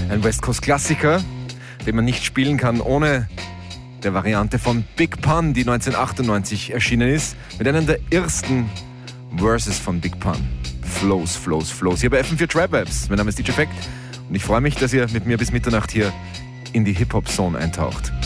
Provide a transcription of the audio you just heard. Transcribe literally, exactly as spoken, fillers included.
Ein West Coast Klassiker, den man nicht spielen kann ohne der Variante von Big Pun, die neunzehnhundertachtundneunzig erschienen ist, mit einem der ersten Verses von Big Pun. Flows, Flows, Flows. Hier bei F M vier Trap Vibes. Mein Name ist D J Fact und ich freue mich, dass ihr mit mir bis Mitternacht hier in die Hip-Hop-Zone eintaucht.